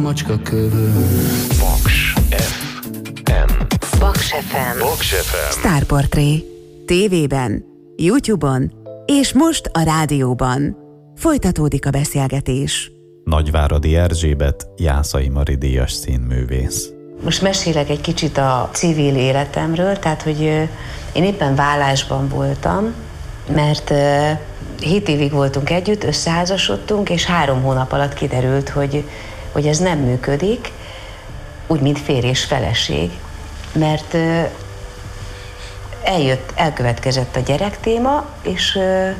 Macska kövő. Paks FM. Paks FM. Paks FM. Sztárportré. TV-ben, YouTube-on és most a rádióban. Folytatódik a beszélgetés. Nagyváradi Erzsébet, Jászai Mari díjas színművész. Most mesélek egy kicsit a civil életemről, tehát, hogy én éppen vállásban voltam, mert 7 évig voltunk együtt, összeházasodtunk, és 3 hónap alatt kiderült, hogy ez nem működik, úgy, mint férj és feleség, mert elkövetkezett a gyerektéma, és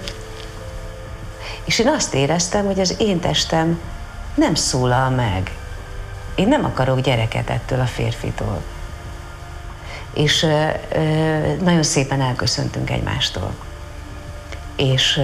én azt éreztem, hogy az én testem nem szólal meg. Én nem akarok gyereket ettől a férfitól. És nagyon szépen elköszöntünk egymástól. És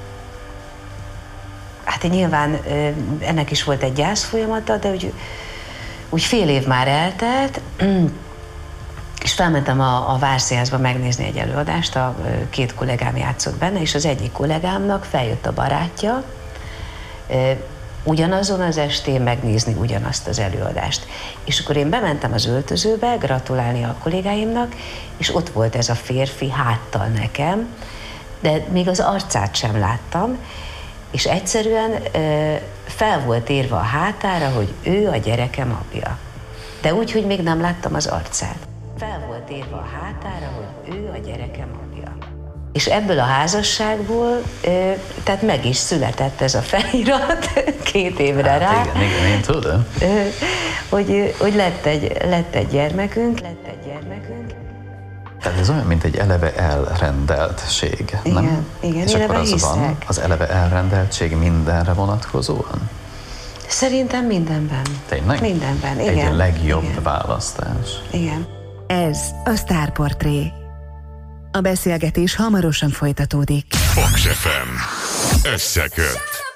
hát nyilván ennek is volt egy gyász folyamata, de úgy fél év már eltelt, és felmentem a Várszínházba megnézni egy előadást, 2 kollégám játszott benne, és az egyik kollégámnak feljött a barátja, ugyanazon az estén megnézni ugyanazt az előadást. És akkor én bementem az öltözőbe gratulálni a kollégáimnak, és ott volt ez a férfi háttal nekem, de még az arcát sem láttam, és egyszerűen fel volt írva a hátára, hogy ő a gyerekem apja. De úgy, hogy még nem láttam az arcát. Fel volt írva a hátára, hogy ő a gyerekem apja. És ebből a házasságból, tehát meg is született ez a felirat 2 évre rá. Igen, én tudom. Hogy lett egy gyermekünk. Tehát ez olyan, mint egy eleve elrendeltség, nem? Igen, és akkor az hiszek. van, az eleve elrendeltség mindenre vonatkozóan? Szerintem mindenben. Tényleg? Mindenben, igen. Egy legjobb igen. választás. Igen. Ez a Sztárportré. A beszélgetés hamarosan folytatódik. Paks FM. Összeköt.